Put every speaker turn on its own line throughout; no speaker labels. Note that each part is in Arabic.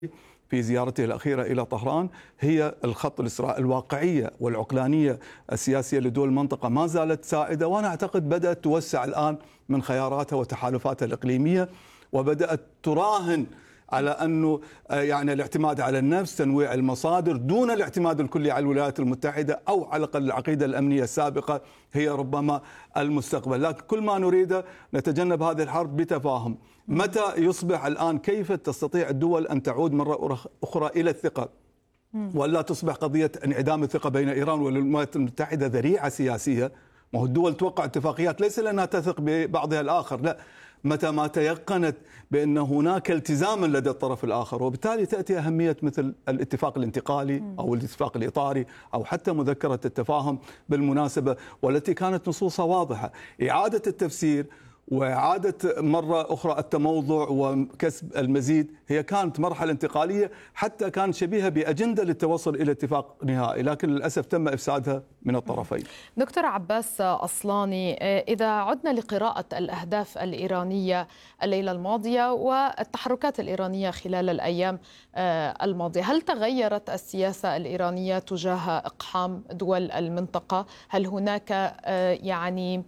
في زيارته الأخيرة إلى طهران هي الخط الواقعية والعقلانية السياسية لدول المنطقة ما زالت سائدة، وأنا أعتقد بدأت توسع الآن من خياراتها وتحالفاتها الإقليمية، وبدأت تراهن على أنه يعني الاعتماد على النفس، تنويع المصادر دون الاعتماد الكلي على الولايات المتحدة أو على الأقل العقيدة الأمنية السابقة هي ربما المستقبل. لكن كل ما نريده نتجنب هذه الحرب بتفاهم. متى يصبح الآن كيف تستطيع الدول أن تعود مرة أخرى إلى الثقة ولا تصبح قضية انعدام الثقة بين إيران والولايات المتحدة ذريعة سياسية؟ ما هو الدول توقع اتفاقيات ليس لأنها تثق ببعضها الآخر، لا، متى ما تيقنت بأن هناك التزاما لدى الطرف الآخر، وبالتالي تأتي أهمية مثل الاتفاق الانتقالي أو الاتفاق الإطاري أو حتى مذكرة التفاهم بالمناسبة، والتي كانت نصوصها واضحة. إعادة التفسير وإعادة مرة أخرى التموضع وكسب المزيد هي كانت مرحلة انتقالية، حتى كانت شبيهة بأجندة للتوصل إلى اتفاق نهائي، لكن للأسف تم إفسادها من الطرفين.
دكتور عباس أصلاني، إذا عدنا لقراءة الأهداف الإيرانية الليلة الماضية والتحركات الإيرانية خلال الأيام الماضية، هل تغيرت السياسة الإيرانية تجاه إقحام دول المنطقة؟ هل هناك يعني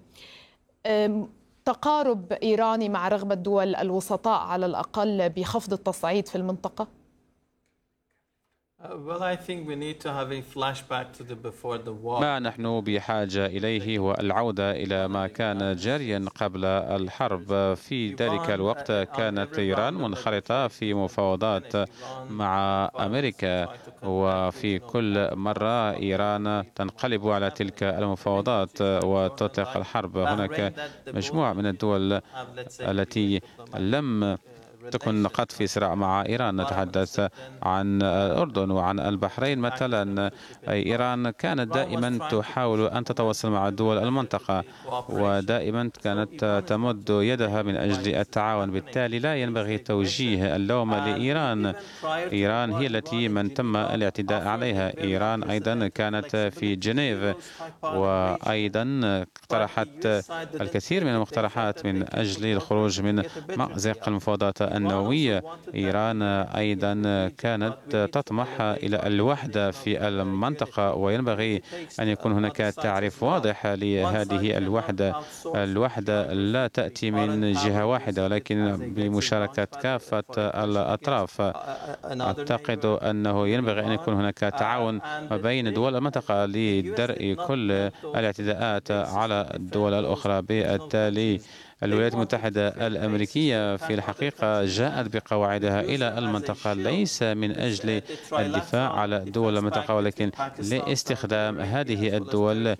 تقارب إيراني مع رغبة دول الوسطاء على الأقل بخفض التصعيد في المنطقة؟
ما نحن بحاجة إليه هو العودة إلى ما كان جاريا قبل الحرب. في ذلك الوقت كانت إيران منخرطة في مفاوضات مع أمريكا، وفي كل مرة إيران تنقلب على تلك المفاوضات وتطلق الحرب. هناك مجموعة من الدول التي لم تكون قد في صراع مع إيران، نتحدث عن الأردن وعن البحرين مثلا. إيران كانت دائما تحاول أن تتواصل مع دول المنطقة، ودائما كانت تمد يدها من أجل التعاون. بالتالي لا ينبغي توجيه اللوم لإيران. إيران هي التي من تم الاعتداء عليها. إيران أيضا كانت في جنيف، وأيضا اقترحت الكثير من المقترحات من أجل الخروج من مأزق المفاوضات النووية. إيران أيضا كانت تطمح إلى الوحدة في المنطقة، وينبغي أن يكون هناك تعريف واضح لهذه الوحدة. الوحدة لا تأتي من جهة واحدة، ولكن بمشاركة كافة الأطراف. أعتقد أنه ينبغي أن يكون هناك تعاون ما بين دول المنطقة لدرء كل الاعتداءات على الدول الأخرى. بالتالي الولايات المتحدة الأمريكية في الحقيقة جاءت بقواعدها إلى المنطقة ليس من أجل الدفاع على دول المنطقة، ولكن لاستخدام هذه الدول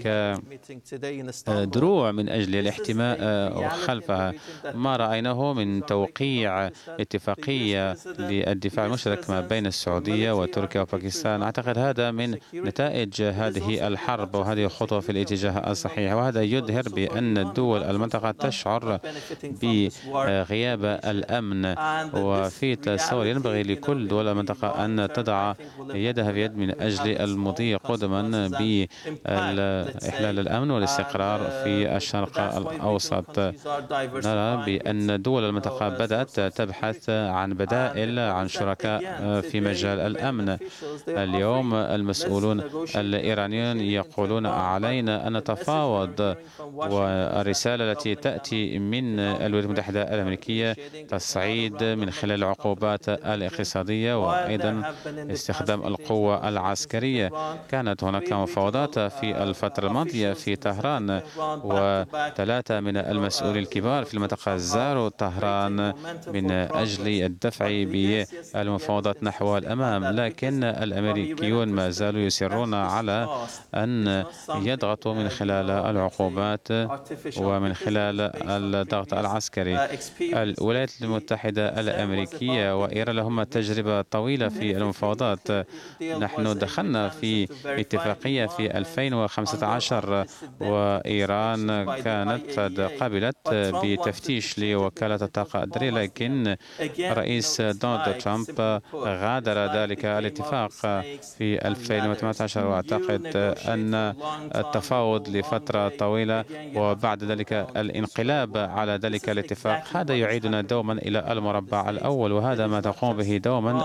كدروع من أجل الاحتماء خلفها. ما رأيناه من توقيع اتفاقية للدفاع المشترك ما بين السعودية وتركيا وباكستان، أعتقد هذا من نتائج هذه الحرب، وهذه خطوة في الاتجاه الصحيح. وهذا يظهر بأن دول المنطقة تشعر بغياب الأمن، وفي تصور ينبغي لكل دول المنطقة أن تضع يدها بيد من أجل المضي قدما بإحلال الأمن والاستقرار في الشرق الأوسط. نرى بأن دول المنطقة بدأت تبحث عن بدائل، عن شركاء في مجال الأمن. اليوم المسؤولون الإيرانيون يقولون علينا أن نتفاوض، والرسالة التي تأتي من الولايات المتحدة الأمريكية تصعيد من خلال العقوبات الاقتصادية وأيضا استخدام القوة العسكرية. كانت هناك مفاوضات في الفترة الماضية في طهران، وثلاثة من المسؤولين الكبار في المنطقة زاروا طهران من أجل الدفع بالمفاوضات نحو الأمام، لكن الأمريكيون ما زالوا يصرون على أن يضغطوا من خلال العقوبات ومن خلال الضغط العسكري. الولايات المتحدة الأمريكية وإيران لهما تجربة طويلة في المفاوضات. نحن دخلنا في اتفاقية في 2015، وإيران كانت قد قبلت بتفتيش لوكالة الطاقة الذرية، لكن رئيس دونالد ترامب غادر ذلك الاتفاق في 2018، وأعتقد أن التفاوض لفترة طويلة وبعد ذلك الانقلاب على ذلك الاتفاق هذا يعيدنا دوما إلى المربع الأول، وهذا ما تقوم به دوما